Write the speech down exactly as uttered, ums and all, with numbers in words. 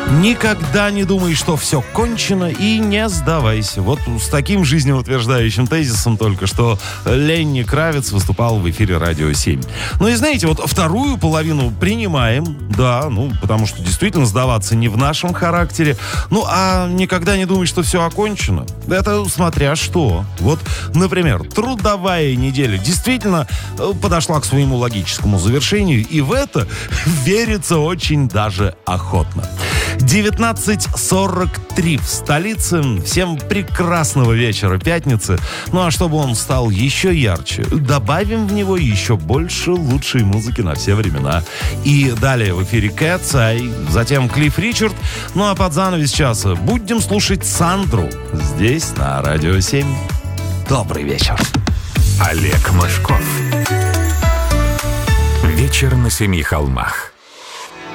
Никогда не думай, что все кончено, и не сдавайся. Вот с таким жизнеутверждающим тезисом только что Ленни Кравиц выступал в эфире «Радио семь». Ну и знаете, вот вторую половину принимаем, да, ну, потому что действительно сдаваться не в нашем характере. Ну, а никогда не думай, что все окончено. Это смотря что. Вот, например, трудовая неделя действительно подошла к своему логическому завершению, и в это верится очень даже охотно. девятнадцать сорок три в столице. Всем прекрасного вечера пятницы. Ну а чтобы он стал еще ярче, добавим в него еще больше лучшей музыки на все времена. И далее в эфире Cat's Eye, затем Клифф Ричард. Ну а под занавес часа будем слушать Сандру здесь на Радио семь. Добрый вечер. Олег Мошков. Вечер на семи холмах.